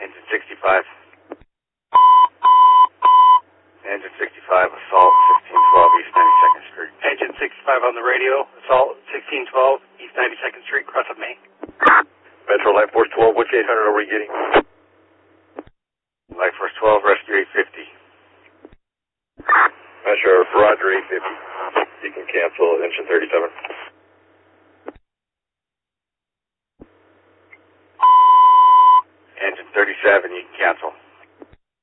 Engine 65. Engine 65, assault 1612 East 92nd Street. Engine 65 on the radio, assault 1612 East 92nd Street, cross of Main. Metro Life Force 12, which 800 are we getting? Life Force 12, rescue 850. Metro Roger 850. You can cancel engine 37. Engine 37, you can cancel.